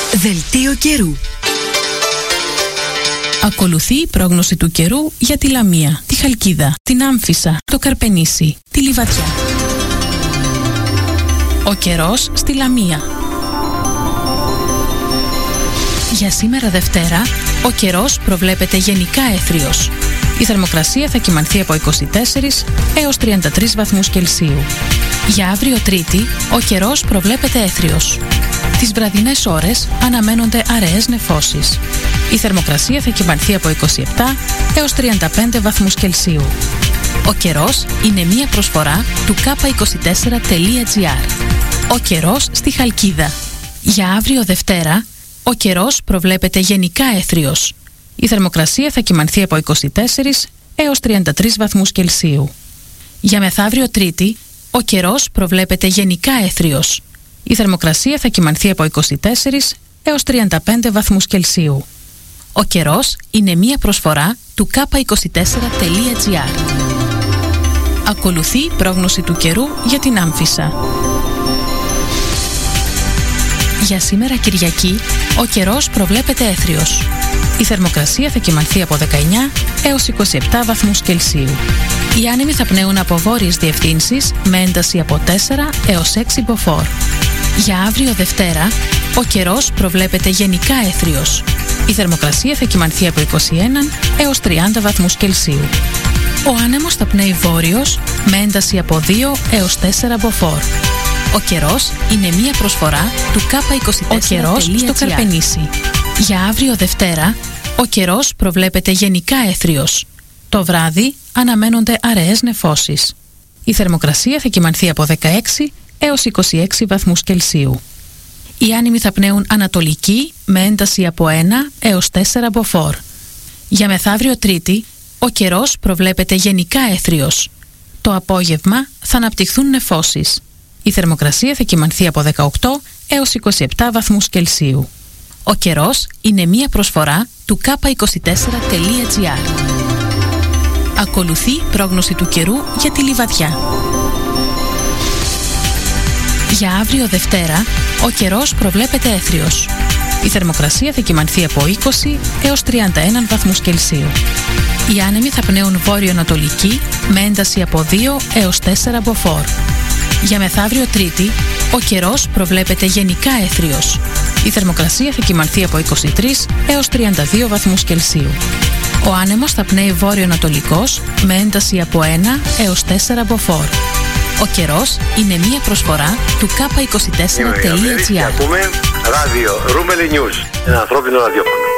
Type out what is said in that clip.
Δελτίο καιρού. Ακολουθεί η πρόγνωση του καιρού για τη Λαμία, τη Χαλκίδα, την Άμφισσα, το Καρπενήσι, τη Λιβαδιά. Ο καιρός στη Λαμία. Για σήμερα Δευτέρα, ο καιρός προβλέπεται γενικά έθριος. Η θερμοκρασία θα κυμανθεί από 24 έως 33 βαθμούς Κελσίου. Για αύριο Τρίτη, ο καιρός προβλέπεται έθριος. Τις βραδινές ώρες αναμένονται αραιές νεφώσεις. Η θερμοκρασία θα κυμανθεί από 27 έως 35 βαθμούς Κελσίου. Ο καιρός είναι μία προσφορά του k24.gr. Ο καιρός στη Χαλκίδα. Για αύριο Δευτέρα, ο καιρός προβλέπεται γενικά έθριος. Η θερμοκρασία θα κυμανθεί από 24 έως 33 βαθμούς Κελσίου. Για μεθαύριο Τρίτη, ο καιρός προβλέπεται γενικά έθριος. Η θερμοκρασία θα κυμανθεί από 24 έως 35 βαθμούς Κελσίου. Ο καιρός είναι μία προσφορά του k24.gr. Ακολουθεί η πρόγνωση του καιρού για την Άμφισσα. Για σήμερα Κυριακή, ο καιρός προβλέπεται έθριος. Η θερμοκρασία θα κυμανθεί από 19 έως 27 βαθμούς Κελσίου. Οι άνεμοι θα πνέουν από βόρειες διευθύνσεις με ένταση από 4 έως 6 μποφόρ. Για αύριο Δευτέρα, ο καιρός προβλέπεται γενικά έθριος. Η θερμοκρασία θα κυμανθεί από 21 έως 30 βαθμούς Κελσίου. Ο άνεμος θα πνέει βόρειος με ένταση από 2 έως 4 μποφόρ. Ο καιρός είναι μία προσφορά του k24.gr. Ο καιρός στο Καρπενήσι. Για αύριο Δευτέρα, ο καιρός προβλέπεται γενικά έθριος. Το βράδυ αναμένονται αραιές νεφώσεις. Η θερμοκρασία θα κυμανθεί από 16 έως 26 βαθμούς Κελσίου. Οι άνεμοι θα πνέουν ανατολική με ένταση από 1 έως 4 μποφόρ. Για μεθαύριο Τρίτη, ο καιρός προβλέπεται γενικά έθριος. Το απόγευμα θα αναπτυχθούν νεφώσεις. Η θερμοκρασία θα κυμανθεί από 18 έως 27 βαθμούς Κελσίου. Ο καιρός είναι μία προσφορά του k24.gr. Ακολουθεί η πρόγνωση του καιρού για τη Λιβαδιά. Για αύριο Δευτέρα, ο καιρός προβλέπεται έθριος. Η θερμοκρασία θα κυμανθεί από 20 έως 31 βαθμούς Κελσίου. Οι άνεμοι θα πνέουν βόρειο-ανατολική με ένταση από 2 έως 4 μποφόρ. Για μεθαύριο Τρίτη, ο καιρός προβλέπεται γενικά έθριος. Η θερμοκρασία θα κυμανθεί από 23 έως 32 βαθμούς Κελσίου. Ο άνεμος θα πνέει βόρειο-ανατολικός με ένταση από 1 έως 4 μποφόρ. Ο καιρός είναι μία προσφορά του k24.gr. Ακούμε ράδιο Ρούμελι News, ένα ανθρώπινο ραδιόφωνο.